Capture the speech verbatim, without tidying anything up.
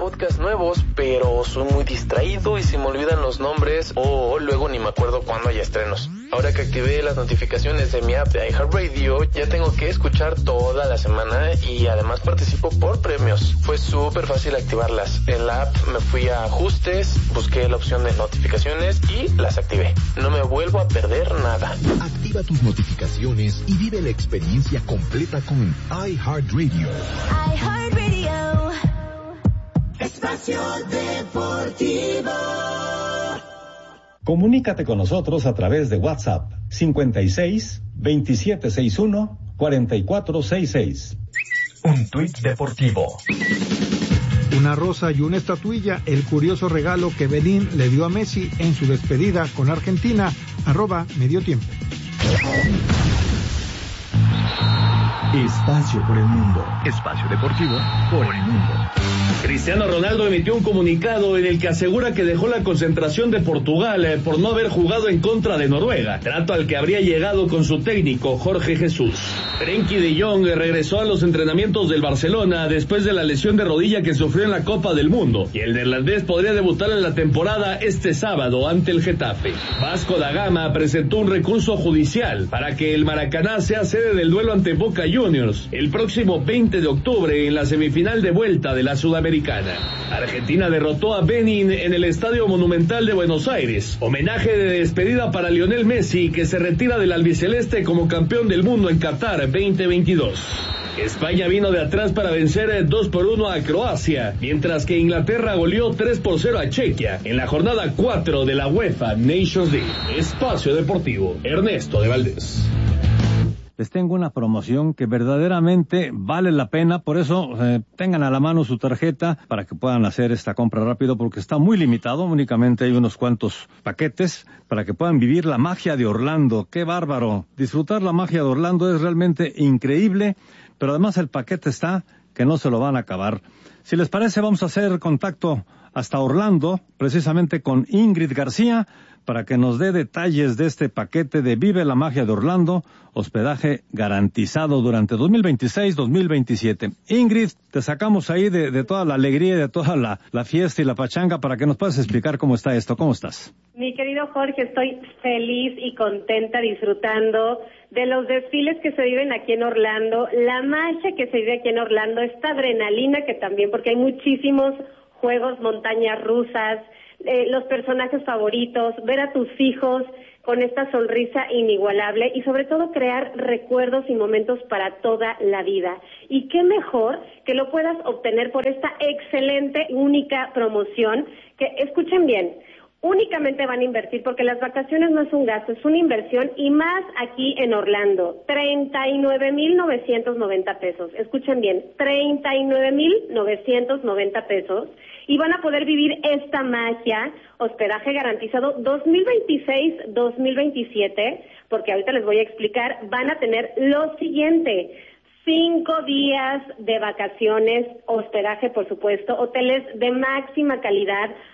podcasts nuevos, pero soy muy distraído y se me olvidan los nombres o luego ni me acuerdo cuándo hay estrenos. Ahora que activé las notificaciones de mi app de iHeartRadio, ya tengo que escuchar toda la semana y además participo por premios. Fue súper fácil activarlas. En la app me fui a ajustes, busqué la opción de notificaciones y las activé. No me vuelvo a perder nada. Activa tus notificaciones y vive la experiencia completa con iHeartRadio. iHeartRadio. Espacio Deportivo. Comunícate con nosotros a través de WhatsApp cincuenta y seis, veintisiete sesenta y uno, cuarenta y cuatro sesenta y seis. Un tuit deportivo. Una rosa y una estatuilla, el curioso regalo que Belín le dio a Messi en su despedida con Argentina, arroba medio tiempo. Espacio por el mundo. Espacio deportivo por el mundo. Cristiano Ronaldo emitió un comunicado en el que asegura que dejó la concentración de Portugal eh, por no haber jugado en contra de Noruega, trato al que habría llegado con su técnico Jorge Jesús. Frenkie de Jong regresó a los entrenamientos del Barcelona después de la lesión de rodilla que sufrió en la Copa del Mundo, y el neerlandés podría debutar en la temporada este sábado ante el Getafe. Vasco da Gama presentó un recurso judicial para que el Maracaná sea sede del duelo ante Boca Juniors el próximo veinte de octubre en la semifinal de vuelta de la Sudamericana. Argentina derrotó a Benin en el Estadio Monumental de Buenos Aires, homenaje de despedida para Lionel Messi, que se retira del albiceleste como campeón del mundo en Qatar veinte veintidós. España vino de atrás para vencer dos por uno a Croacia, mientras que Inglaterra goleó tres por cero a Chequia en la jornada cuatro de la UEFA Nations League. Espacio Deportivo, Ernesto de Valdés. Les tengo una promoción que verdaderamente vale la pena, por eso eh, tengan a la mano su tarjeta para que puedan hacer esta compra rápido, porque está muy limitado, únicamente hay unos cuantos paquetes para que puedan vivir la magia de Orlando. ¡Qué bárbaro! Disfrutar la magia de Orlando es realmente increíble, pero además el paquete está que no se lo van a acabar. Si les parece, vamos a hacer contacto hasta Orlando, precisamente con Ingrid García, para que nos dé detalles de este paquete de Vive la Magia de Orlando, hospedaje garantizado durante dos mil veintiséis dos mil veintisiete. Ingrid, te sacamos ahí de, de toda la alegría y de toda la, la fiesta y la pachanga para que nos puedas explicar cómo está esto. ¿Cómo estás? Mi querido Jorge, estoy feliz y contenta disfrutando de los desfiles que se viven aquí en Orlando, la magia que se vive aquí en Orlando, esta adrenalina que también, porque hay muchísimos juegos, montañas rusas, Eh, los personajes favoritos, ver a tus hijos con esta sonrisa inigualable y sobre todo crear recuerdos y momentos para toda la vida. Y qué mejor que lo puedas obtener por esta excelente, única promoción que, escuchen bien, únicamente van a invertir, porque las vacaciones no es un gasto, es una inversión, y más aquí en Orlando, treinta y nueve mil novecientos noventa pesos. Escuchen bien, treinta y nueve mil novecientos noventa pesos, y van a poder vivir esta magia, hospedaje garantizado dos mil veintiséis dos mil veintisiete, porque ahorita les voy a explicar, van a tener lo siguiente: cinco días de vacaciones, hospedaje por supuesto, hoteles de máxima calidad,